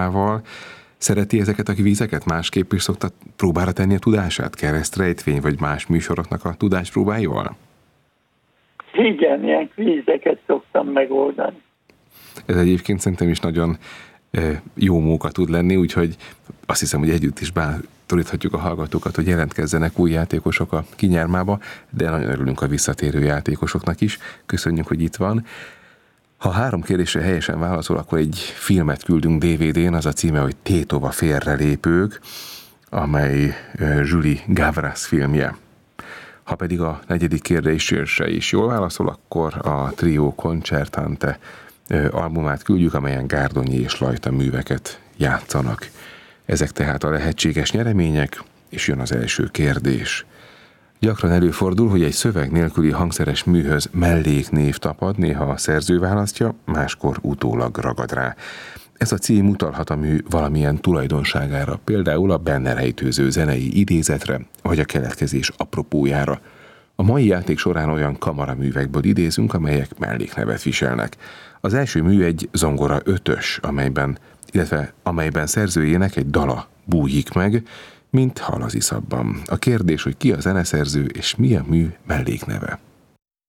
Szereti ezeket a kvízeket? Másképp is szokta próbára tenni a tudását? Keresztrejtvény vagy más műsoroknak a tudáspróbáival? Igen, ilyen kvízeket szoktam megoldani. Ez egyébként szerintem is nagyon jó móka tud lenni, úgyhogy azt hiszem, hogy együtt is bátoríthatjuk a hallgatókat, hogy jelentkezzenek új játékosok a Kinyármába, de nagyon örülünk a visszatérő játékosoknak is. Köszönjük, hogy itt van. Ha 3 kérdésre helyesen válaszol, akkor egy filmet küldünk DVD-n, az a címe, hogy Tétova félrelépők, amely Julie Gavras filmje. Ha pedig a 4. kérdésre is jól válaszol, akkor a Trio Concertante albumát küldjük, amelyen Gárdonyi és Lajta műveket játszanak. Ezek tehát a lehetséges nyeremények, és jön az első kérdés. Gyakran előfordul, hogy egy szöveg nélküli hangszeres műhöz melléknév tapad, néha a szerző választja, máskor utólag ragad rá. Ez a cím utalhat a mű valamilyen tulajdonságára, például a benne rejtőző zenei idézetre, vagy a keletkezés apropójára. A mai játék során olyan kamaraművekből idézünk, amelyek melléknevet viselnek. Az első mű egy zongora 5-ös, amelyben szerzőjének egy dala bújik meg, mint hal az iszapban. A kérdés, hogy ki a zeneszerző és mi a mű mellékneve.